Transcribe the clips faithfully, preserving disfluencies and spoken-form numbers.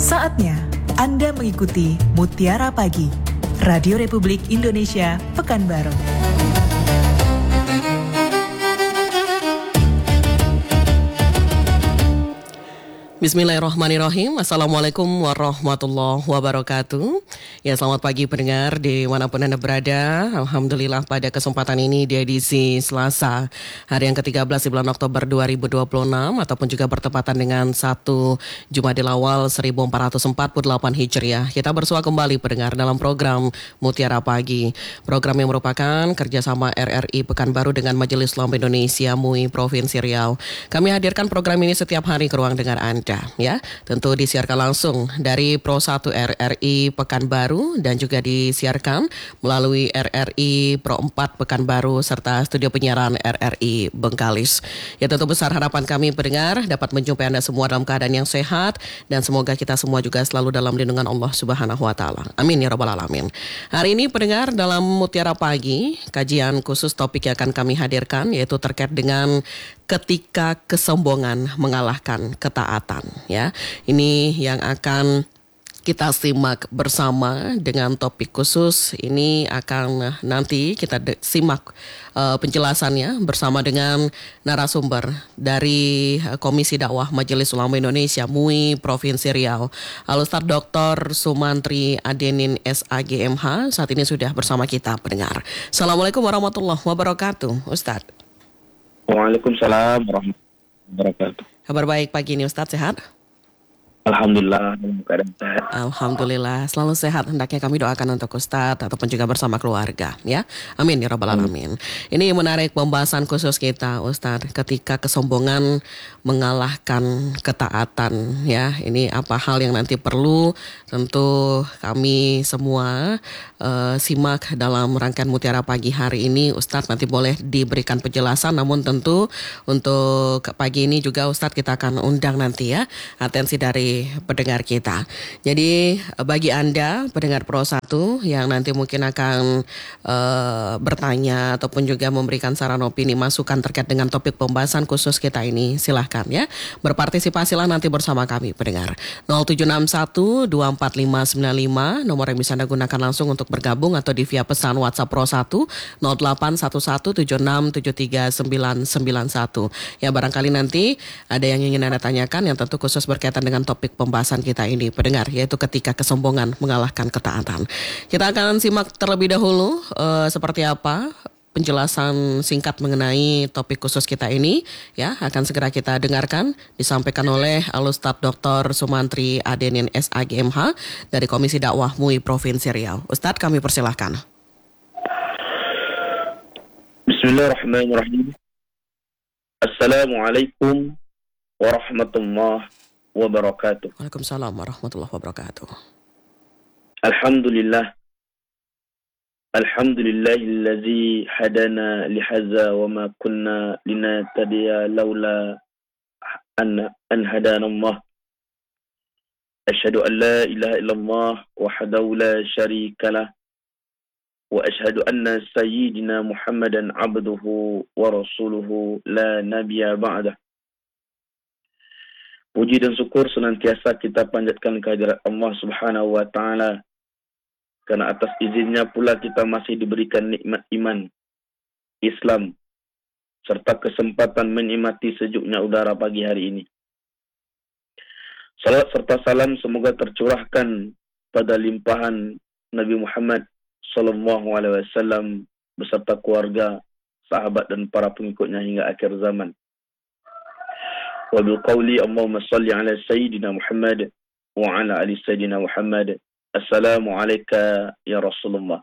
Saatnya Anda mengikuti Mutiara Pagi, Radio Republik Indonesia, Pekanbaru. Bismillahirrahmanirrahim. Assalamualaikum warahmatullahi wabarakatuh. Ya, selamat pagi pendengar dimanapun Anda berada. Alhamdulillah pada kesempatan ini di edisi Selasa, hari yang ke tiga belas di bulan Oktober dua ribu dua puluh enam, ataupun juga bertepatan dengan satu Jumadil Awal seribu empat ratus empat puluh delapan Hijriah. Kita bersua kembali pendengar dalam program Mutiara Pagi. Program yang merupakan kerjasama R R I Pekanbaru dengan Majelis Ulama Indonesia M U I Provinsi Riau. Kami hadirkan program ini setiap hari ke ruang dengar Anda. Ya, tentu disiarkan langsung dari Pro satu R R I Pekanbaru dan juga disiarkan melalui R R I Pro empat Pekanbaru serta studio penyiaran R R I Bengkalis. Ya, tentu besar harapan kami pendengar dapat menjumpai Anda semua dalam keadaan yang sehat dan semoga kita semua juga selalu dalam lindungan Allah Subhanahu wa taala. Amin ya rabbal alamin. Hari ini pendengar dalam Mutiara Pagi, kajian khusus topik yang akan kami hadirkan yaitu terkait dengan ketika kesombongan mengalahkan ketaatan, ya. Ini yang akan kita simak bersama dengan topik khusus. Ini akan nanti kita de- simak uh, penjelasannya bersama dengan narasumber dari Komisi Dakwah Majelis Ulama Indonesia M U I Provinsi Riau, Al-Ustaz Doktor Sumantri Adenin S A G M H. Saat ini sudah bersama kita pendengar. Assalamualaikum warahmatullahi wabarakatuh, Ustaz. Waalaikumsalam warahmatullahi wabarakatuh. Kabar baik pagi ini Ustaz, sehat? Alhamdulillah, dalam keadaan sehat. Alhamdulillah, selalu sehat. Hendaknya kami doakan untuk Ustadz ataupun juga bersama keluarga, ya. Amin ya rabbal alamin. Ini menarik pembahasan khusus kita, Ustadz. Ketika kesombongan mengalahkan ketaatan, ya. Ini apa hal yang nanti perlu tentu kami semua uh, simak dalam rangkaian Mutiara Pagi hari ini. Ustadz nanti boleh diberikan penjelasan, namun tentu untuk pagi ini juga Ustadz kita akan undang nanti ya atensi dari pendengar kita. Jadi bagi Anda pendengar Pro satu yang nanti mungkin akan uh, bertanya ataupun juga memberikan saran opini masukan terkait dengan topik pembahasan khusus kita ini, silahkan ya berpartisipasilah nanti bersama kami pendengar. nol tujuh enam satu dua empat lima sembilan lima nomor yang bisa Anda gunakan langsung untuk bergabung atau di via pesan WhatsApp Pro satu nol delapan satu satu tujuh enam tujuh tiga sembilan sembilan satu. Ya, barangkali nanti ada yang ingin Anda tanyakan yang tentu khusus berkaitan dengan topik pembahasan kita ini pendengar, yaitu ketika kesombongan mengalahkan ketaatan. Kita akan simak terlebih dahulu uh, seperti apa penjelasan singkat mengenai topik khusus kita ini, ya, akan segera kita dengarkan disampaikan oleh Al-Ustaz Doktor Sumantri Adenin S A G M H dari Komisi Dakwah M U I Provinsi Riau. Ustadz, kami persilahkan. Bismillahirrahmanirrahim. Assalamualaikum warahmatullahi wabarakatuh. Waalaikumsalam warahmatullahi wabarakatuh. Alhamdulillah. Alhamdulillahillazi hadana lihaza wa ma kunna linahtadiya laula an an hadana Allah. Asyhadu an la ilaha illallah wahdahu la syarika lah wa asyhadu anna sayyidina Muhammadan abduhu wa rasuluhu la nabiyya ba'dah. Puji dan syukur senantiasa kita panjatkan kehadirat Allah Subhanahu wa taala, karena atas izinnya pula kita masih diberikan nikmat iman, Islam, serta kesempatan menikmati sejuknya udara pagi hari ini. Salat serta salam semoga tercurahkan pada limpahan Nabi Muhammad sallallahu alaihi wasallam beserta keluarga, sahabat dan para pengikutnya hingga akhir zaman. Wa bil qawli Allahumma salli ala sayyidina Muhammad wa ala ali sayyidina Muhammad. Assalamu alayka ya Rasulullah.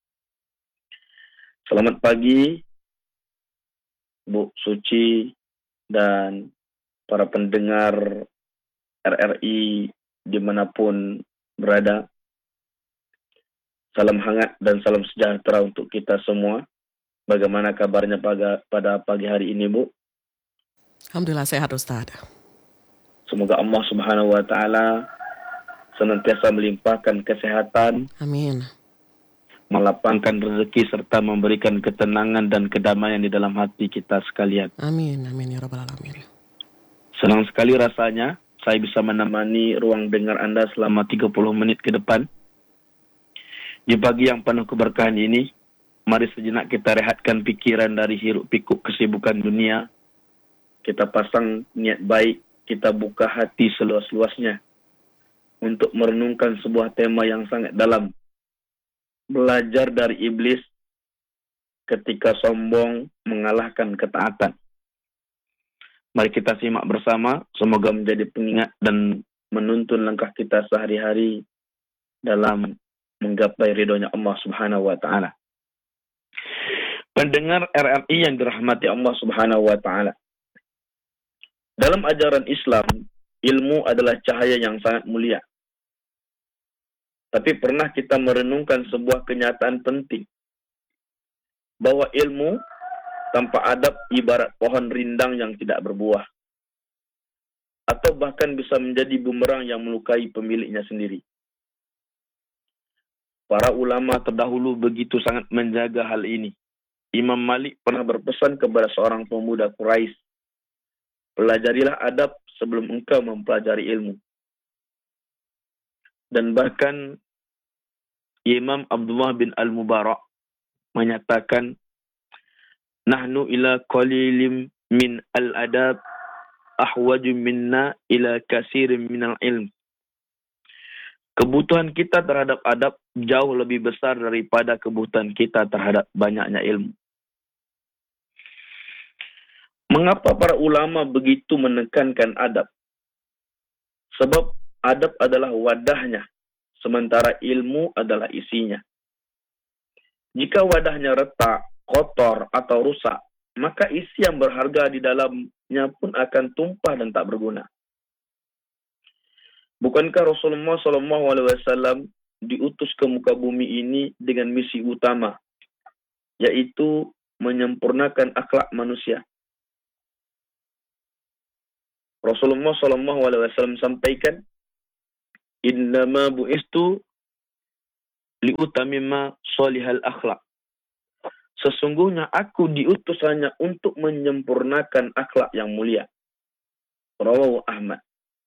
Selamat pagi Bu Suci dan para pendengar R R I dimanapun berada. Salam hangat dan salam sejahtera untuk kita semua. Bagaimana kabarnya pada, pada pagi hari ini, Bu? Alhamdulillah sehat, Ustaz. Semoga Allah Subhanahu wa taala senantiasa melimpahkan kesehatan. Amin. Melapangkan rezeki serta memberikan ketenangan dan kedamaian di dalam hati kita sekalian. Amin, amin ya rabbal alamin. Senang sekali rasanya saya bisa menemani ruang dengar Anda selama tiga puluh menit ke depan. Di pagi yang penuh keberkahan ini, mari sejenak kita rehatkan pikiran dari hiruk pikuk kesibukan dunia. Kita pasang niat baik, kita buka hati seluas-luasnya untuk merenungkan sebuah tema yang sangat dalam. Belajar dari iblis ketika sombong mengalahkan ketaatan. Mari kita simak bersama, semoga menjadi pengingat dan menuntun langkah kita sehari-hari dalam menggapai ridhonya Allah Subhanahu wa taala. Pendengar R R I yang dirahmati Allah Subhanahu wa taala. Dalam ajaran Islam, ilmu adalah cahaya yang sangat mulia. Tapi pernah kita merenungkan sebuah kenyataan penting, bahwa ilmu tanpa adab ibarat pohon rindang yang tidak berbuah, atau bahkan bisa menjadi bumerang yang melukai pemiliknya sendiri. Para ulama terdahulu begitu sangat menjaga hal ini. Imam Malik pernah berpesan kepada seorang pemuda Quraisy, pelajarilah adab sebelum engkau mempelajari ilmu. Dan bahkan Imam Abdullah bin Al-Mubarak menyatakan, nahnu ila qalilim min al-adab ahwaju minna ila kasirin minal ilm. Kebutuhan kita terhadap adab jauh lebih besar daripada kebutuhan kita terhadap banyaknya ilmu. Mengapa para ulama begitu menekankan adab? Sebab adab adalah wadahnya, sementara ilmu adalah isinya. Jika wadahnya retak, kotor atau rusak, maka isi yang berharga di dalamnya pun akan tumpah dan tak berguna. Bukankah Rasulullah shallallahu alaihi wasallam diutus ke muka bumi ini dengan misi utama, yaitu menyempurnakan akhlak manusia? Rasulullah shallallahu alaihi wasallam sampaikan, innama bu'istu liutamima sholihal akhlak. Sesungguhnya aku diutus hanya untuk menyempurnakan akhlak yang mulia. Rawahu Ahmad.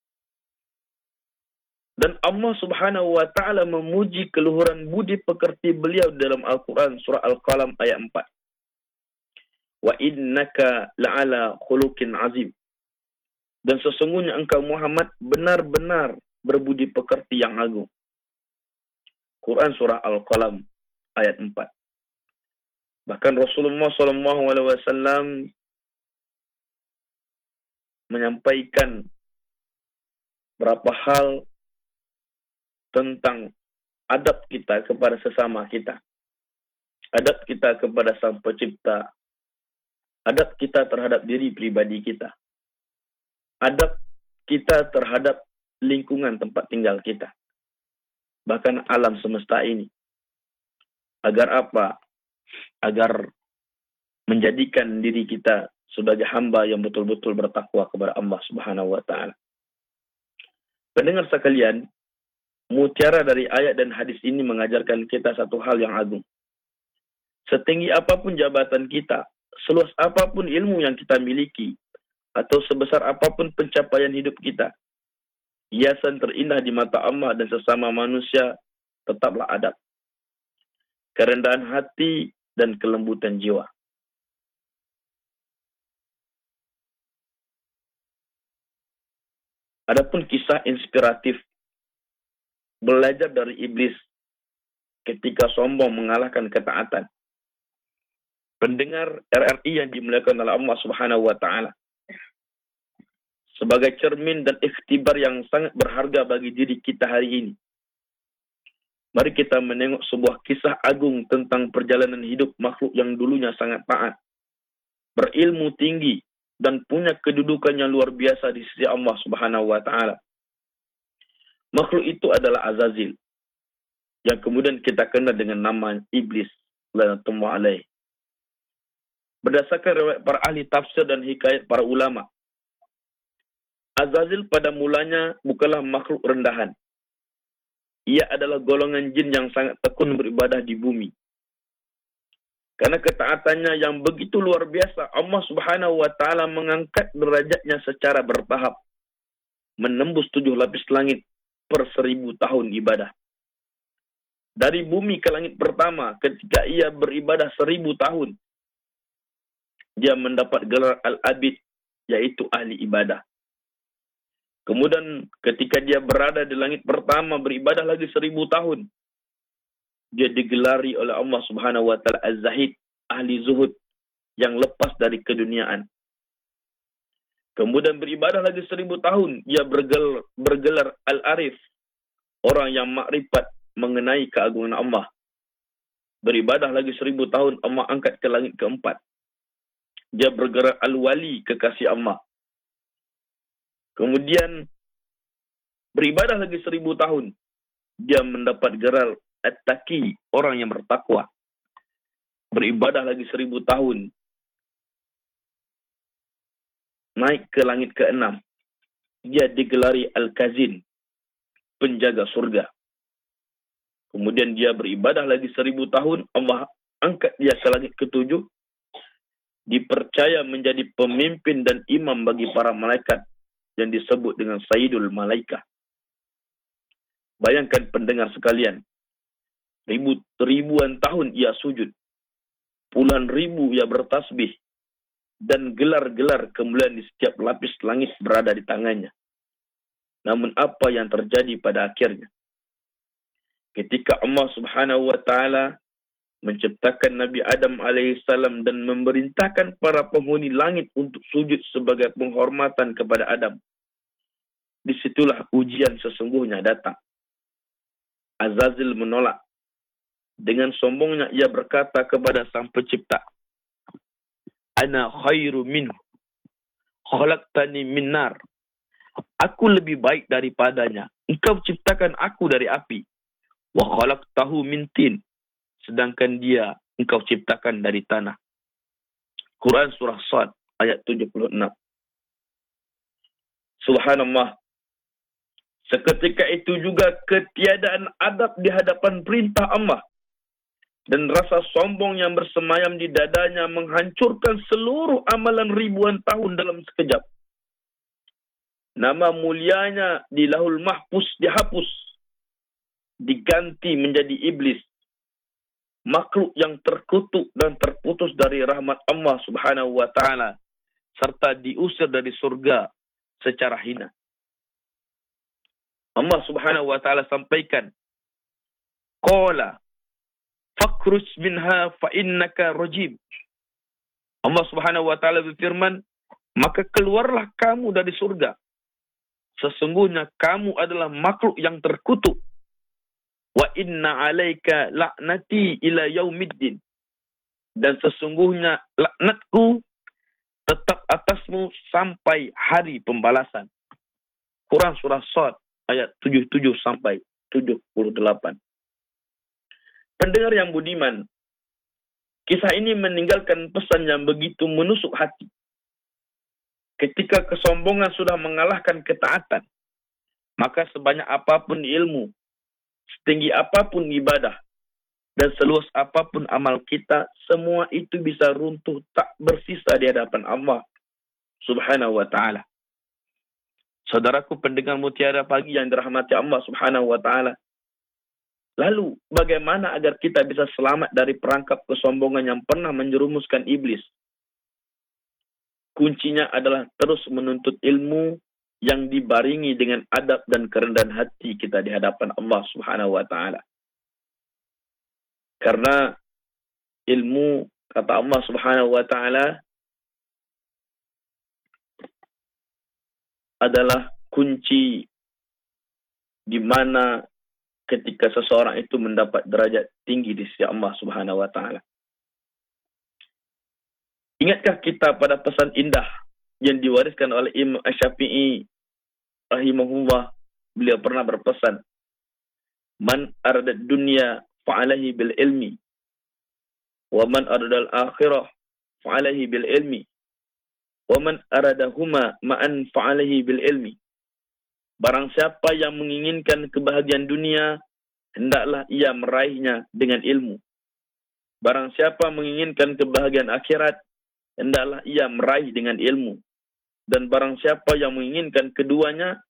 Dan Allah Subhanahu wa taala memuji keluhuran budi pekerti beliau dalam Al-Qur'an surah Al-Qalam ayat empat. Wa innaka la'ala khuluqin azim. Dan sesungguhnya engkau Muhammad benar-benar berbudi pekerti yang agung. Quran surah Al-Qalam ayat empat. Bahkan Rasulullah shallallahu alaihi wasallam menyampaikan berapa hal tentang adab kita kepada sesama kita. Adab kita kepada Sang Pencipta. Adab kita terhadap diri pribadi kita. Adab kita terhadap lingkungan tempat tinggal kita. Bahkan alam semesta ini. Agar apa? Agar menjadikan diri kita sebagai hamba yang betul-betul bertakwa kepada Allah Subhanahu wa taala. Pendengar sekalian, mutiara dari ayat dan hadis ini mengajarkan kita satu hal yang agung. Setinggi apapun jabatan kita, seluas apapun ilmu yang kita miliki, atau sebesar apapun pencapaian hidup kita, hiasan terindah di mata Allah dan sesama manusia tetaplah adab, kerendahan hati dan kelembutan jiwa. Adapun kisah inspiratif belajar dari iblis ketika sombong mengalahkan ketaatan. Pendengar R R I yang dimuliakan oleh Allah Subhanahu wa taala, sebagai cermin dan ikhtibar yang sangat berharga bagi diri kita hari ini, mari kita menengok sebuah kisah agung tentang perjalanan hidup makhluk yang dulunya sangat taat, berilmu tinggi, dan punya kedudukan yang luar biasa di sisi Allah Subhanahu wa taala. Makhluk itu adalah Azazil, yang kemudian kita kenal dengan nama Iblis, laknatullah alaih. Berdasarkan riwayat para ahli tafsir dan hikayat para ulama, Azazil pada mulanya bukanlah makhluk rendahan. Ia adalah golongan jin yang sangat tekun beribadah di bumi. Karena ketaatannya yang begitu luar biasa, Allah Subhanahu wa taala mengangkat derajatnya secara bertahap. menembus tujuh lapis langit per seribu tahun ibadah. Dari bumi ke langit pertama, ketika ia beribadah seribu tahun, dia mendapat gelar Al-Abid, yaitu ahli ibadah. Kemudian ketika dia berada di langit pertama, beribadah lagi seribu tahun, dia digelari oleh Allah Subhanahu wa Ta'ala Az-Zahid, ahli zuhud, yang lepas dari keduniaan. Kemudian beribadah lagi seribu tahun, ia bergelar, bergelar Al-Arif, orang yang makrifat mengenai keagungan Allah. Beribadah lagi seribu tahun, Allah angkat ke langit keempat. Dia bergerak Al-Wali, kekasih Allah. Kemudian beribadah lagi seribu tahun, dia mendapat gelar At-Taqi, orang yang bertakwa. Beribadah lagi seribu tahun, naik ke langit keenam, dia digelari Al-Kazin, penjaga surga. Kemudian dia beribadah lagi seribu tahun, Allah angkat dia ke langit ketujuh, dipercaya menjadi pemimpin dan imam bagi para malaikat yang disebut dengan Sayyidul Malaikah. Bayangkan pendengar sekalian, ribu, ribuan tahun ia sujud, puluhan ribu ia bertasbih, dan gelar-gelar kemuliaan di setiap lapis langit berada di tangannya. Namun apa yang terjadi pada akhirnya? Ketika Allah Subhanahu wa Ta'ala menciptakan Nabi Adam alaihissalam dan memerintahkan para penghuni langit untuk sujud sebagai penghormatan kepada Adam, disitulah ujian sesungguhnya datang. Azazil menolak. Dengan sombongnya ia berkata kepada Sang Pencipta, Ana khairu minhu, khalaqtani min nar. Aku lebih baik daripadanya. Engkau ciptakan aku dari api. Wa khalaqtahu min tin. Sedangkan dia engkau ciptakan dari tanah. Quran surah Sad ayat tujuh puluh enam. Subhanallah. Seketika itu juga ketiadaan adab di hadapan perintah Allah dan rasa sombong yang bersemayam di dadanya menghancurkan seluruh amalan ribuan tahun dalam sekejap. Nama mulianya di Lahul Mahfuz dihapus, diganti menjadi iblis, makhluk yang terkutuk dan terputus dari rahmat Allah Subhanahu wa Ta'ala, serta diusir dari surga secara hina. Allah Subhanahu wa Ta'ala sampaikan, Qala fakhruj minha fa innaka rajim. Allah Subhanahu wa Ta'ala berfirman, maka keluarlah kamu dari surga. Sesungguhnya kamu adalah makhluk yang terkutuk. Wa inna alaika la'nati ila yaumiddin. Dan sesungguhnya laknatku tetap atasmu sampai hari pembalasan. Quran surah Sad ayat tujuh puluh tujuh sampai tujuh puluh delapan. Pendengar yang budiman, kisah ini meninggalkan pesan yang begitu menusuk hati. Ketika kesombongan sudah mengalahkan ketaatan, maka sebanyak apapun ilmu, setinggi apapun ibadah, dan seluas apapun amal kita, semua itu bisa runtuh tak bersisa di hadapan Allah Subhanahu wa Ta'ala. Saudaraku pendengar Mutiara Pagi yang dirahmati Allah Subhanahu wa Ta'ala, lalu bagaimana agar kita bisa selamat dari perangkap kesombongan yang pernah menjerumuskan iblis? Kuncinya adalah terus menuntut ilmu yang dibaringi dengan adab dan kerendahan hati kita di hadapan Allah Subhanahu wa Ta'ala. Karena ilmu, kata Allah Subhanahu wa Ta'ala, adalah kunci di mana ketika seseorang itu mendapat derajat tinggi di sisi Allah Subhanahu wa Ta'ala. Ingatkah kita pada pesan indah yang diwariskan oleh Imam Asy-Syafi'i rahimahullah? Beliau pernah berpesan, Man arada dunya fa'alaihi bil ilmi, wa man arada al-akhirah fa'alaihi bil ilmi, wa man aradahuma ma'an fa'alaihi bil ilmi. Barang siapa yang menginginkan kebahagiaan dunia, hendaklah ia meraihnya dengan ilmu. Barang siapa menginginkan kebahagiaan akhirat, hendaklah ia meraih dengan ilmu. Dan barang siapa yang menginginkan keduanya,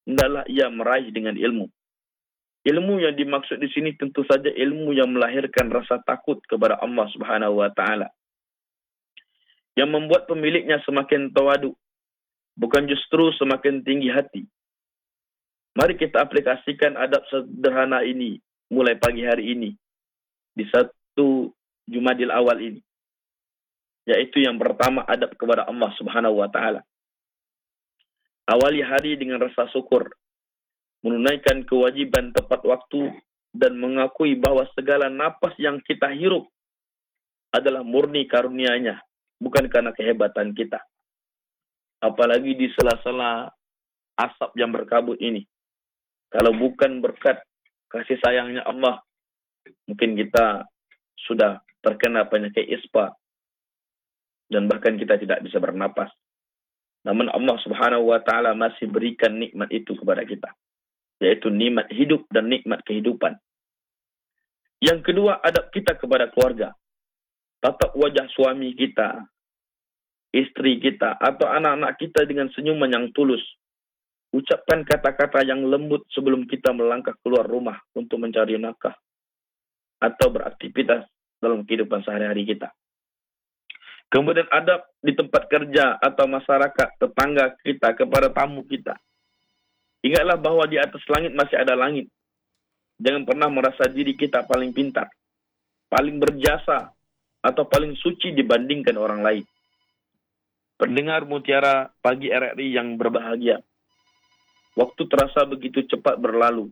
hendaklah ia meraih dengan ilmu. Ilmu yang dimaksud di sini tentu saja ilmu yang melahirkan rasa takut kepada Allah Subhanahu wa taala. Yang membuat pemiliknya semakin tawadu, bukan justru semakin tinggi hati. Mari kita aplikasikan adab sederhana ini mulai pagi hari ini di satu Jumadil Awal ini. Yaitu yang pertama, adab kepada Allah Subhanahu wa taala. Awali hari dengan rasa syukur, menunaikan kewajiban tepat waktu, dan mengakui bahwa segala napas yang kita hirup adalah murni karunia-Nya, bukan karena kehebatan kita. Apalagi di sela-sela asap yang berkabut ini. Kalau bukan berkat kasih sayangnya Allah, mungkin kita sudah terkena penyakit ispa, dan bahkan kita tidak bisa bernapas. Namun Allah Subhanahu wa taala masih berikan nikmat itu kepada kita, yaitu nikmat hidup dan nikmat kehidupan. Yang kedua, adab kita kepada keluarga. Tatap wajah suami kita, istri kita, atau anak-anak kita dengan senyuman yang tulus. Ucapkan kata-kata yang lembut sebelum kita melangkah keluar rumah untuk mencari nafkah atau beraktivitas dalam kehidupan sehari-hari kita. Kemudian adab di tempat kerja atau masyarakat, tetangga kita, kepada tamu kita. Ingatlah bahwa di atas langit masih ada langit. Jangan pernah merasa diri kita paling pintar, paling berjasa, atau paling suci dibandingkan orang lain. Pendengar Mutiara Pagi R R I yang berbahagia, waktu terasa begitu cepat berlalu.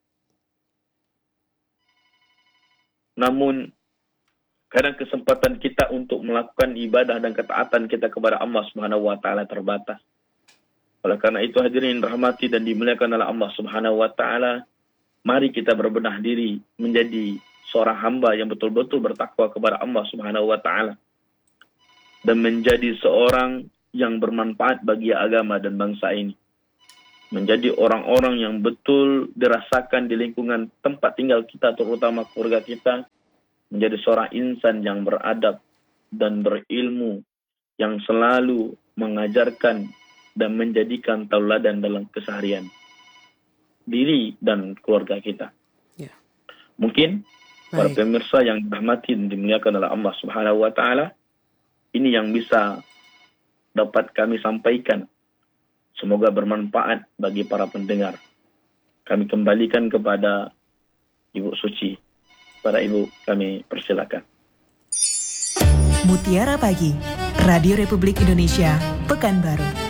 Namun, kadang kesempatan kita untuk melakukan ibadah dan ketaatan kita kepada Allah Subhanahu wa taala terbatas. Oleh karena itu, hadirin rahmati dan dimuliakan oleh Allah Subhanahu wa taala, mari kita berbenah diri menjadi seorang hamba yang betul-betul bertakwa kepada Allah Subhanahu wa taala dan menjadi seorang yang bermanfaat bagi agama dan bangsa ini. Menjadi orang-orang yang betul dirasakan di lingkungan tempat tinggal kita, terutama keluarga kita. Menjadi seorang insan yang beradab dan berilmu, yang selalu mengajarkan dan menjadikan tauladan dalam keseharian diri dan keluarga kita. Ya. Mungkin Baik. Para pemirsa yang dirahmati dan dimuliakan oleh Allah Subhanahu wa taala, ini yang bisa dapat kami sampaikan. Semoga bermanfaat bagi para pendengar. Kami kembalikan kepada Ibu Suci. Para ibu, kami persilakan. Mutiara Pagi, Radio Republik Indonesia, Pekanbaru.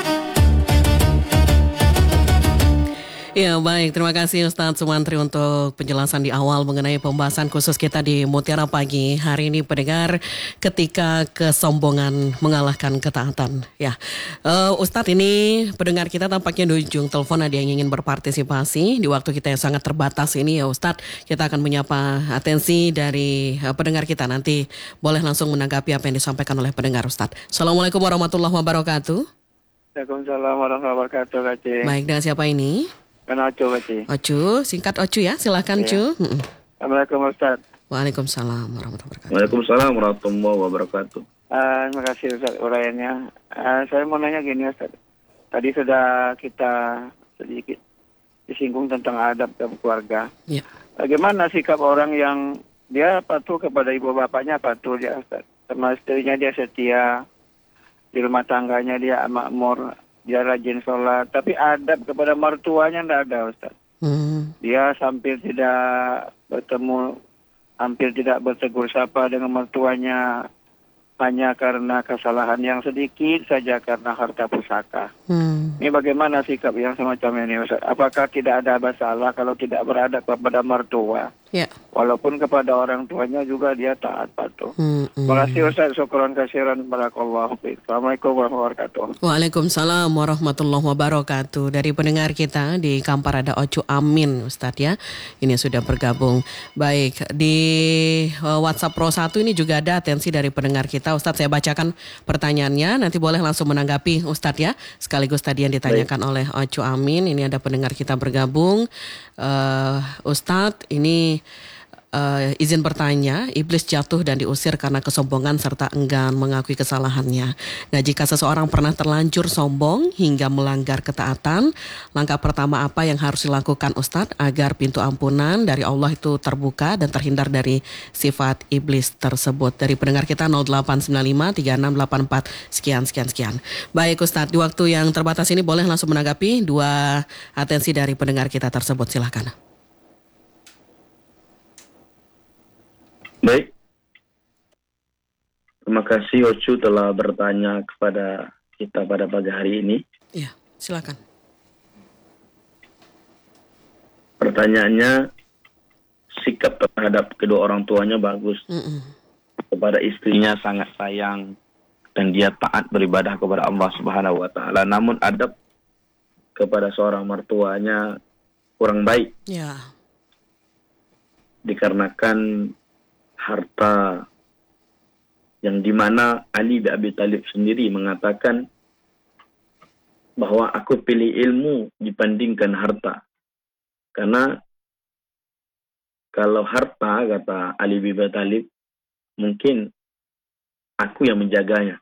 Ya baik, terima kasih Ustadz Sumantri untuk penjelasan di awal mengenai pembahasan khusus kita di Mutiara Pagi hari ini, pendengar, ketika kesombongan mengalahkan ketaatan. Ya, uh, Ustadz, ini pendengar kita tampaknya di ujung telepon ada yang ingin berpartisipasi. Di waktu kita yang sangat terbatas ini ya Ustadz, kita akan menyapa atensi dari uh, pendengar kita. Nanti boleh langsung menanggapi apa yang disampaikan oleh pendengar Ustadz. Assalamualaikum warahmatullahi wabarakatuh. Waalaikumsalam warahmatullahi wabarakatuh, Kak C. Baik, dengan siapa ini? Kan Ocu, Kak C. Ocu, singkat Ocu ya, silakan ya. Cu. Assalamualaikum Ustaz. Waalaikumsalam warahmatullahi wabarakatuh. Waalaikumsalam warahmatullahi wabarakatuh. Uh, terima kasih Ustaz uraiannya. Uh, saya mau nanya gini Ustaz. Tadi sudah kita sedikit disinggung tentang adab dalam keluarga. Ya. Bagaimana sikap orang yang dia patuh kepada ibu bapaknya, patuh dia Ustaz. Sama istrinya dia setia, di rumah tangganya dia makmur, dia rajin sholat, tapi adab kepada mertuanya tidak ada Ustaz. Hmm. Dia hampir tidak bertemu, hampir tidak bertegur sapa dengan mertuanya, hanya karena kesalahan yang sedikit saja karena harta pusaka. Hmm. Ini bagaimana sikap yang semacam ini Ustaz? Apakah tidak ada masalah kalau tidak beradab kepada mertua? Ya. Walaupun kepada orang tuanya juga dia taat patuh. Hmm, hmm. Terima kasih Ustaz. Syukran kasiran. Barakallahu fiik. Assalamualaikum warahmatullahi wabarakatuh. Waalaikumsalam warahmatullahi wabarakatuh. Dari pendengar kita di Kampar ada Ocu Amin Ustaz ya. Ini sudah bergabung. Baik, di uh, WhatsApp Pro satu ini juga ada atensi dari pendengar kita. Ustaz, saya bacakan pertanyaannya. Nanti boleh langsung menanggapi Ustaz ya. Sekaligus tadi yang ditanyakan Baik. oleh Ocu Amin. Ini ada pendengar kita bergabung. Uh, Ustaz, ini uh, izin bertanya, iblis jatuh dan diusir karena kesombongan serta enggan mengakui kesalahannya. Nah, jika seseorang pernah terlanjur sombong hingga melanggar ketaatan, langkah pertama apa yang harus dilakukan Ustadz agar pintu ampunan dari Allah itu terbuka dan terhindar dari sifat iblis tersebut? Dari pendengar kita nol delapan sembilan lima tiga enam delapan empat sekian sekian sekian. Baik Ustadz, di waktu yang terbatas ini boleh langsung menanggapi dua atensi dari pendengar kita tersebut, silahkan. Baik, terima kasih Ocu telah bertanya kepada kita pada pagi hari ini. Iya, silakan. Pertanyaannya, sikap terhadap kedua orang tuanya bagus. Mm-mm. Kepada istrinya sangat sayang dan dia taat beribadah kepada Allah Subhanahu wa taala. Namun adab kepada seorang mertuanya kurang baik. Ya. Dikarenakan harta yang dimana Ali bin Abi Thalib sendiri mengatakan bahwa aku pilih ilmu dibandingkan harta. Karena kalau harta, kata Ali bin Abi Thalib, mungkin aku yang menjaganya.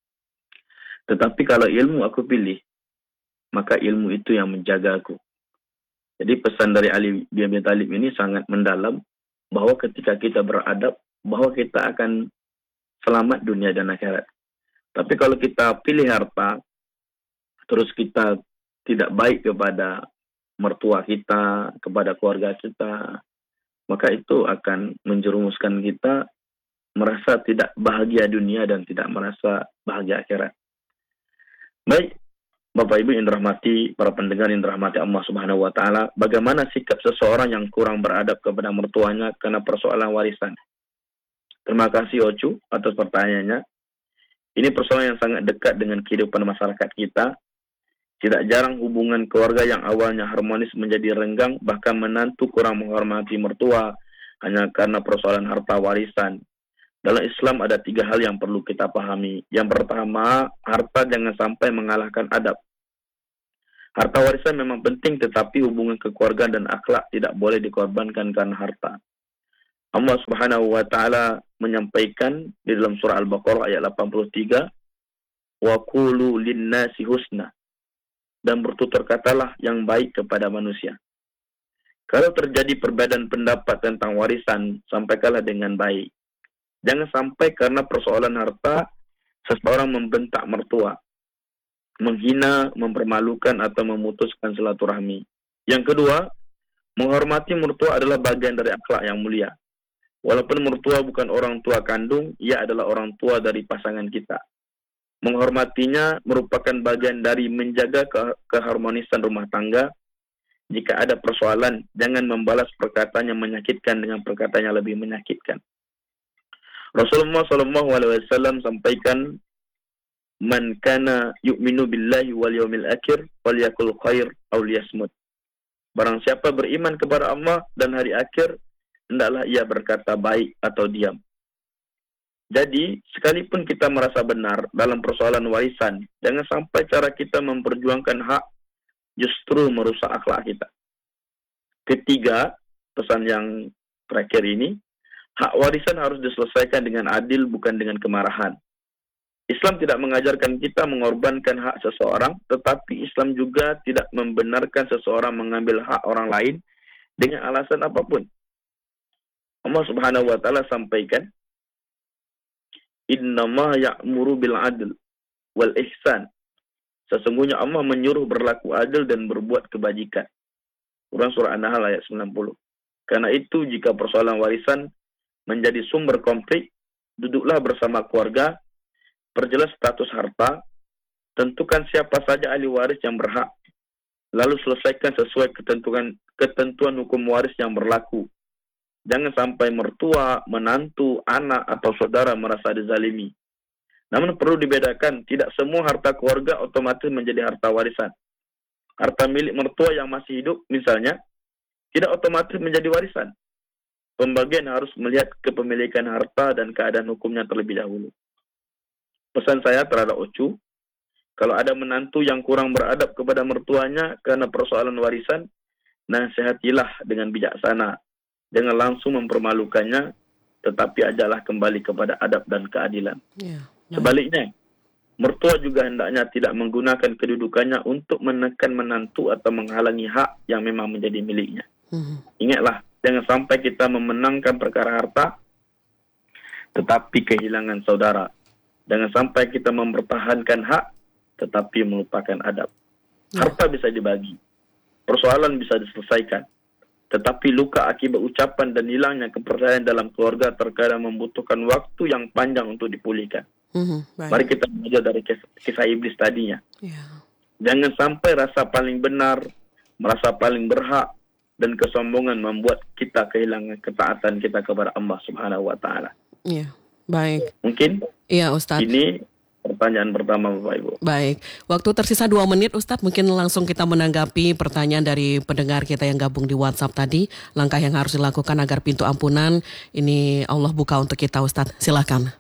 Tetapi kalau ilmu aku pilih, maka ilmu itu yang menjaga aku. Jadi pesan dari Ali bin Abi Thalib ini sangat mendalam, bahwa ketika kita beradab, bahwa kita akan selamat dunia dan akhirat. Tapi kalau kita pilih harta, terus kita tidak baik kepada mertua kita, kepada keluarga kita, maka itu akan menjerumuskan kita merasa tidak bahagia dunia dan tidak merasa bahagia akhirat. Baik, Bapak Ibu yang dirahmati, para pendengar yang dirahmati Allah Subhanahu wa taala, bagaimana sikap seseorang yang kurang beradab kepada mertuanya karena persoalan warisan? Terima kasih Ocu atas pertanyaannya. Ini persoalan yang sangat dekat dengan kehidupan masyarakat kita. Tidak jarang hubungan keluarga yang awalnya harmonis menjadi renggang, bahkan menantu kurang menghormati mertua hanya karena persoalan harta warisan. Dalam Islam ada tiga hal yang perlu kita pahami. Yang pertama, harta jangan sampai mengalahkan adab. Harta warisan memang penting, tetapi hubungan kekeluargaan dan akhlak tidak boleh dikorbankan karena harta. Allah Subhanahu wa taala menyampaikan di dalam surah Al-Baqarah ayat delapan puluh tiga, "Wa qulu lin-nasi husna." Dan bertutur katalah yang baik kepada manusia. Kalau terjadi perbedaan pendapat tentang warisan, sampaikanlah dengan baik. Jangan sampai karena persoalan harta, seseorang membentak mertua, menghina, mempermalukan, atau memutuskan silaturahmi. Yang kedua, menghormati mertua adalah bagian dari akhlak yang mulia. Walaupun mertua bukan orang tua kandung, ia adalah orang tua dari pasangan kita. Menghormatinya merupakan bagian dari menjaga ke- keharmonisan rumah tangga. Jika ada persoalan, jangan membalas perkataan yang menyakitkan dengan perkataan yang lebih menyakitkan. Rasulullah Shallallahu Alaihi Wasallam sampaikan, "Man kana yu'minu billahi wal yawmil akhir, falyakul khair aw liyasmut." Barang siapa beriman kepada Allah dan hari akhir, hendaklah ia berkata baik atau diam. Jadi, sekalipun kita merasa benar dalam persoalan warisan, jangan sampai cara kita memperjuangkan hak justru merusak akhlak kita. Ketiga, pesan yang terakhir ini, hak warisan harus diselesaikan dengan adil, bukan dengan kemarahan. Islam tidak mengajarkan kita mengorbankan hak seseorang, tetapi Islam juga tidak membenarkan seseorang mengambil hak orang lain dengan alasan apapun. Allah Subhanahu wa taala sampaikan, "Innama ya'muru bil 'adl wal ihsan." Sesungguhnya Allah menyuruh berlaku adil dan berbuat kebajikan. Quran surah An-Nahl ayat sembilan puluh. Karena itu jika persoalan warisan menjadi sumber konflik, duduklah bersama keluarga, perjelas status harta, tentukan siapa saja ahli waris yang berhak, lalu selesaikan sesuai ketentuan ketentuan hukum waris yang berlaku. Jangan sampai mertua, menantu, anak, atau saudara merasa dizalimi. Namun perlu dibedakan, tidak semua harta keluarga otomatis menjadi harta warisan. Harta milik mertua yang masih hidup, misalnya, tidak otomatis menjadi warisan. Pembagian harus melihat kepemilikan harta dan keadaan hukumnya terlebih dahulu. Pesan saya terhadap Ocu, kalau ada menantu yang kurang beradab kepada mertuanya karena persoalan warisan, nasihatilah dengan bijaksana. dengan langsung mempermalukannya, tetapi ajaklah kembali kepada adab dan keadilan. Yeah. Sebaliknya, mertua juga hendaknya tidak menggunakan kedudukannya untuk menekan menantu atau menghalangi hak yang memang menjadi miliknya. Mm-hmm. Ingatlah, jangan sampai kita memenangkan perkara harta, tetapi kehilangan saudara. Jangan sampai kita mempertahankan hak, tetapi melupakan adab. Yeah. Harta bisa dibagi, persoalan bisa diselesaikan, tetapi luka akibat ucapan dan hilangnya kepercayaan dalam keluarga terkadang membutuhkan waktu yang panjang untuk dipulihkan. Mm-hmm, Mari kita belajar dari kisah, kisah iblis tadinya. Yeah. Jangan sampai rasa paling benar, merasa paling berhak, dan kesombongan membuat kita kehilangan ketaatan kita kepada Allah Subhanahu Wa Taala. Iya, yeah. Baik. Mungkin? Iya, Ustadz. Ini pertanyaan pertama, Bapak Ibu. Baik, waktu tersisa dua menit, Ustadz. Mungkin langsung kita menanggapi pertanyaan dari pendengar kita yang gabung di WhatsApp tadi. Langkah yang harus dilakukan agar pintu ampunan ini Allah buka untuk kita, Ustadz. Silakan.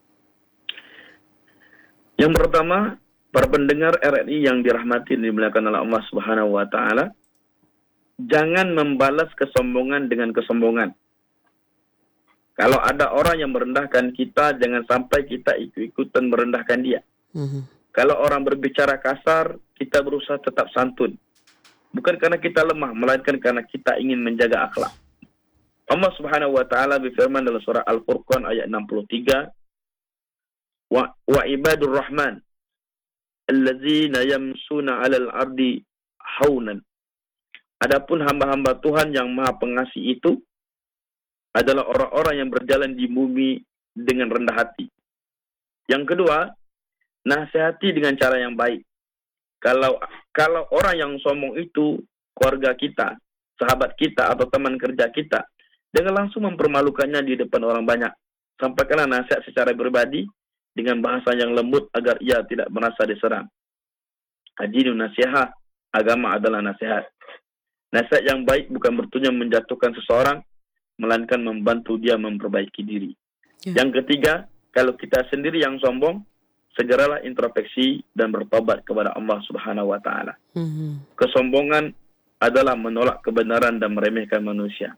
Yang pertama, para pendengar R R I yang dirahmati dan dimuliakan oleh Allah Subhanahu Wa Taala, jangan membalas kesombongan dengan kesombongan. Kalau ada orang yang merendahkan kita, jangan sampai kita ikut-ikutan merendahkan dia. Mm-hmm. Kalau orang berbicara kasar, kita berusaha tetap santun. Bukan karena kita lemah, melainkan karena kita ingin menjaga akhlak. Allah Subhanahu Wa Taala berfirman dalam surah Al-Furqan ayat enam puluh tiga, wa, wa ibadur rahman allazina yamsuna 'alal ardi haunan. Adapun hamba-hamba Tuhan yang Maha Pengasih itu adalah orang-orang yang berjalan di bumi dengan rendah hati. Yang kedua, nasihati dengan cara yang baik. Kalau kalau orang yang sombong itu keluarga kita, sahabat kita atau teman kerja kita, jangan langsung mempermalukannya di depan orang banyak. Sampaikanlah nasihat secara pribadi dengan bahasa yang lembut agar ia tidak merasa diserang. Adinu nasihat, agama adalah nasihat. Nasihat yang baik bukan bertujuan menjatuhkan seseorang, melainkan membantu dia memperbaiki diri. Ya. Yang ketiga, kalau kita sendiri yang sombong, segeralah introspeksi dan bertobat kepada Allah Subhanahu Wa Taala. Mm-hmm. Kesombongan adalah menolak kebenaran dan meremehkan manusia.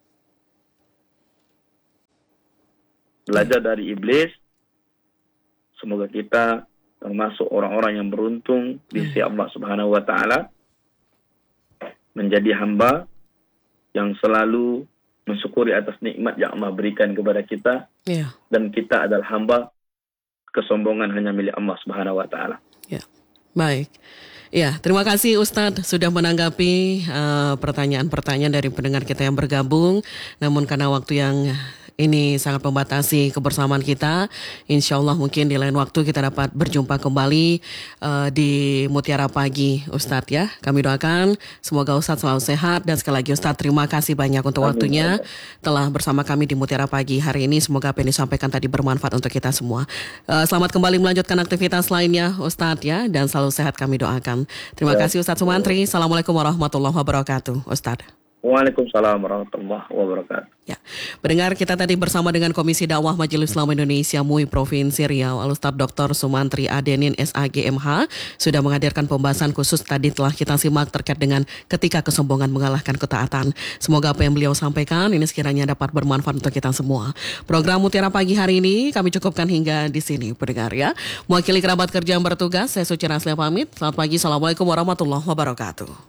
Belajar ya. dari iblis. Semoga kita termasuk orang-orang yang beruntung di sisi Allah Subhanahu Wa Taala, menjadi hamba yang selalu mensyukuri atas nikmat yang Allah berikan kepada kita, yeah. dan kita adalah hamba, kesombongan hanya milik Allah Subhanahu Wa Taala. Ya, baik. Ya, terima kasih Ustadz sudah menanggapi uh, pertanyaan-pertanyaan dari pendengar kita yang bergabung. Namun karena waktu yang ini sangat membatasi kebersamaan kita, insya Allah mungkin di lain waktu kita dapat berjumpa kembali uh, di Mutiara Pagi, Ustadz ya. Kami doakan semoga Ustadz selalu sehat, dan sekali lagi Ustadz terima kasih banyak untuk waktunya telah bersama kami di Mutiara Pagi hari ini. Semoga apa yang disampaikan tadi bermanfaat untuk kita semua. Uh, selamat kembali melanjutkan aktivitas lainnya Ustadz ya, dan selalu sehat kami doakan. Terima ya. kasih Ustadz Sumantri. Assalamualaikum warahmatullahi wabarakatuh, Ustadz. Waalaikumsalam warahmatullahi wabarakatuh. Ya, pendengar kita tadi bersama dengan Komisi Dakwah Majelis Ulama Indonesia M U I Provinsi Riau, Al-Ustadz Doktor Sumantri Adenin S A G M H sudah menghadirkan pembahasan khusus tadi telah kita simak terkait dengan ketika kesombongan mengalahkan ketaatan. Semoga apa yang beliau sampaikan ini sekiranya dapat bermanfaat untuk kita semua. Program Mutiara Pagi hari ini kami cukupkan hingga di sini, pendengar ya. Mewakili kerabat kerja yang bertugas, saya Suci Raslia pamit. Selamat pagi, assalamualaikum warahmatullahi wabarakatuh.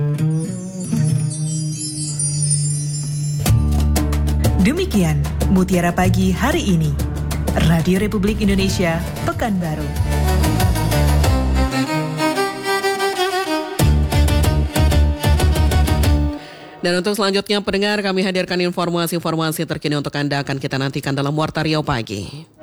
Demikian Mutiara Pagi hari ini. Radio Republik Indonesia, Pekanbaru. Dan untuk selanjutnya pendengar, kami hadirkan informasi-informasi terkini untuk Anda akan kita nantikan dalam Warta Riau Pagi.